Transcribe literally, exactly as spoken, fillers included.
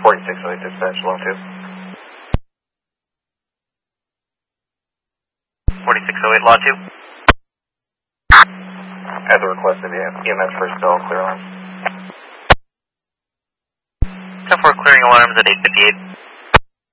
forty-six oh eight dispatch, long two. forty-six oh eight, law two. At the request of the E M S personnel, clear alarms. ten four, clearing alarms at eight fifty-eight.